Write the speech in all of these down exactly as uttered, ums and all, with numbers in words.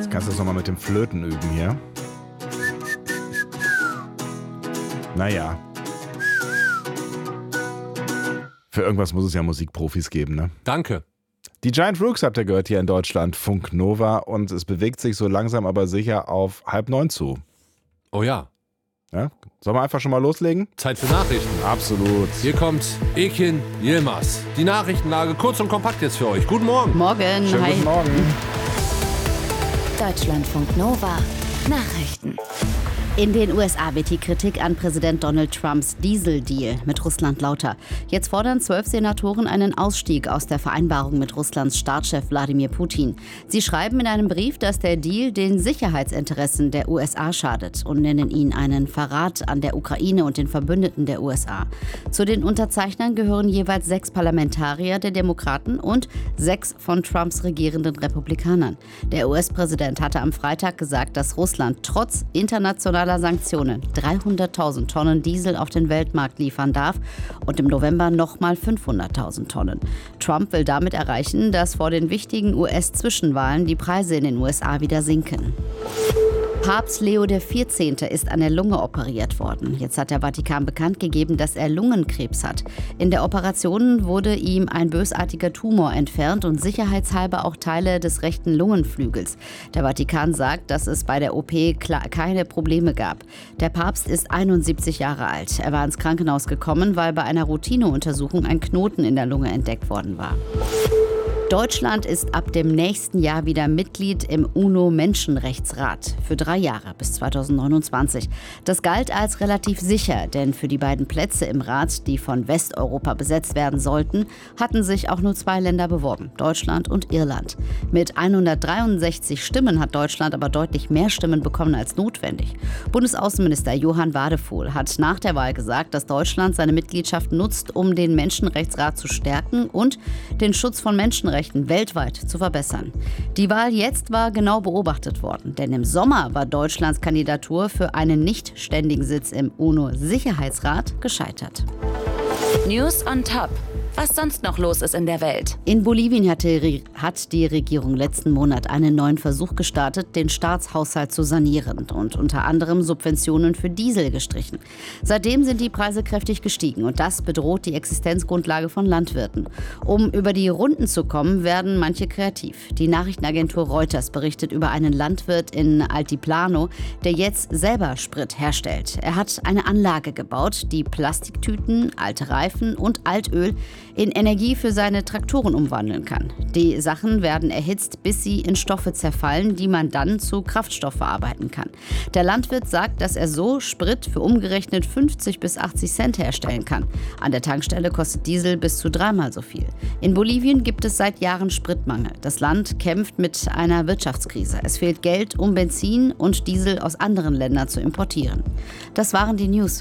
Kannst du das nochmal mit dem Flöten üben hier? Naja. Für irgendwas muss es ja Musikprofis geben, ne? Danke. Die Giant Rooks habt ihr gehört hier in Deutschland, Funk Nova, und es bewegt sich so langsam aber sicher auf halb neun zu. Oh ja. Ja? Sollen wir einfach schon mal loslegen? Zeit für Nachrichten. Absolut. Hier kommt Ekin Yilmaz. Die Nachrichtenlage kurz und kompakt jetzt für euch. Guten Morgen. Morgen. Schönen Hi. guten Morgen. Deutschlandfunk Nova. Nachrichten. In den U S A wird die Kritik an Präsident Donald Trumps Diesel-Deal mit Russland lauter. Jetzt fordern zwölf Senatoren einen Ausstieg aus der Vereinbarung mit Russlands Staatschef Wladimir Putin. Sie schreiben in einem Brief, dass der Deal den Sicherheitsinteressen der U S A schadet und nennen ihn einen Verrat an der Ukraine und den Verbündeten der U S A. Zu den Unterzeichnern gehören jeweils sechs Parlamentarier der Demokraten und sechs von Trumps regierenden Republikanern. Der U S-Präsident hatte am Freitag gesagt, dass Russland trotz internationaler Sanktionen dreihunderttausend Tonnen Diesel auf den Weltmarkt liefern darf und im November nochmal fünfhunderttausend Tonnen. Trump will damit erreichen, dass vor den wichtigen U S-Zwischenwahlen die Preise in den U S A wieder sinken. Papst Leo der vierzehnte ist an der Lunge operiert worden. Jetzt hat der Vatikan bekannt gegeben, dass er Lungenkrebs hat. In der Operation wurde ihm ein bösartiger Tumor entfernt und sicherheitshalber auch Teile des rechten Lungenflügels. Der Vatikan sagt, dass es bei der O P keine Probleme gab. Der Papst ist einundsiebzig Jahre alt. Er war ins Krankenhaus gekommen, weil bei einer Routineuntersuchung ein Knoten in der Lunge entdeckt worden war. Deutschland ist ab dem nächsten Jahr wieder Mitglied im UNO-Menschenrechtsrat für drei Jahre bis zweitausendneunundzwanzig. Das galt als relativ sicher, denn für die beiden Plätze im Rat, die von Westeuropa besetzt werden sollten, hatten sich auch nur zwei Länder beworben, Deutschland und Irland. Mit hundertdreiundsechzig Stimmen hat Deutschland aber deutlich mehr Stimmen bekommen als notwendig. Bundesaußenminister Johann Wadephol hat nach der Wahl gesagt, dass Deutschland seine Mitgliedschaft nutzt, um den Menschenrechtsrat zu stärken und den Schutz von Menschenrechten weltweit zu verbessern. Die Wahl jetzt war genau beobachtet worden, denn im Sommer war Deutschlands Kandidatur für einen nicht ständigen Sitz im UNO-Sicherheitsrat gescheitert. News on Top. Was sonst noch los ist in der Welt. In Bolivien hat die, hat die Regierung letzten Monat einen neuen Versuch gestartet, den Staatshaushalt zu sanieren und unter anderem Subventionen für Diesel gestrichen. Seitdem sind die Preise kräftig gestiegen und das bedroht die Existenzgrundlage von Landwirten. Um über die Runden zu kommen, werden manche kreativ. Die Nachrichtenagentur Reuters berichtet über einen Landwirt in Altiplano, der jetzt selber Sprit herstellt. Er hat eine Anlage gebaut, die Plastiktüten, alte Reifen und Altöl in Energie für seine Traktoren umwandeln kann. Die Sachen werden erhitzt, bis sie in Stoffe zerfallen, die man dann zu Kraftstoff verarbeiten kann. Der Landwirt sagt, dass er so Sprit für umgerechnet fünfzig bis achtzig Cent herstellen kann. An der Tankstelle kostet Diesel bis zu dreimal so viel. In Bolivien gibt es seit Jahren Spritmangel. Das Land kämpft mit einer Wirtschaftskrise. Es fehlt Geld, um Benzin und Diesel aus anderen Ländern zu importieren. Das waren die News.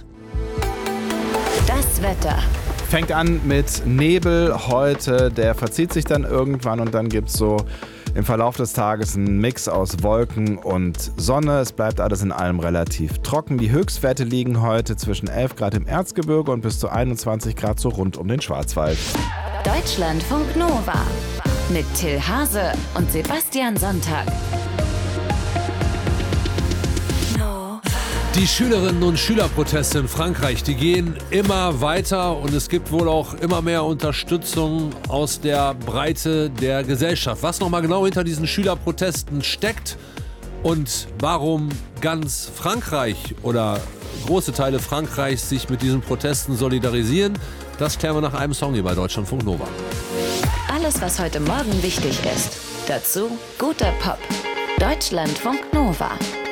Das Wetter. Fängt an mit Nebel heute, der verzieht sich dann irgendwann und dann gibt es so im Verlauf des Tages einen Mix aus Wolken und Sonne. Es bleibt alles in allem relativ trocken. Die Höchstwerte liegen heute zwischen elf Grad im Erzgebirge und bis zu einundzwanzig Grad so rund um den Schwarzwald. Deutschlandfunk Nova mit Till Hase und Sebastian Sonntag. Die Schülerinnen- und Schülerproteste in Frankreich, die gehen immer weiter und es gibt wohl auch immer mehr Unterstützung aus der Breite der Gesellschaft. Was nochmal genau hinter diesen Schülerprotesten steckt und warum ganz Frankreich oder große Teile Frankreichs sich mit diesen Protesten solidarisieren, das klären wir nach einem Song hier bei Deutschlandfunk Nova. Alles, was heute Morgen wichtig ist. Dazu guter Pop. Deutschlandfunk Nova.